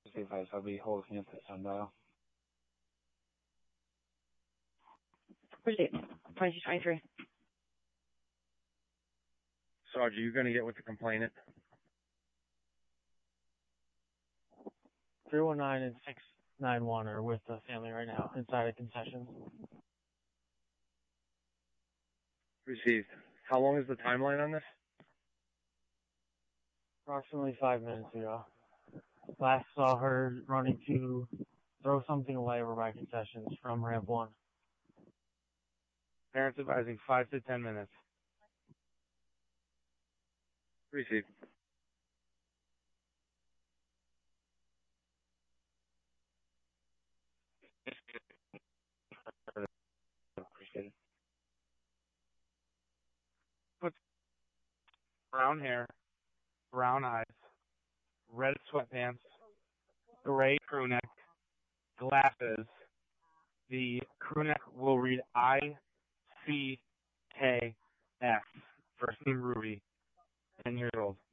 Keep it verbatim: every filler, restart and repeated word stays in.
Advice, I'll be holding at the sundial. Appreciate it. twenty-two twenty-three. Sarge, are you going to get with the complainant? three one nine and six nine one are with the family right now inside a concession. Received. How long is the timeline on this? Approximately five minutes ago. Last saw her running to throw something away over by concessions from ramp one. Parents advising five to ten minutes. Received. Appreciate it. Put brown hair, brown eyes, red sweatpants, gray crew neck, glasses. The crew neck will read I C K S. First name Ruby, ten years old.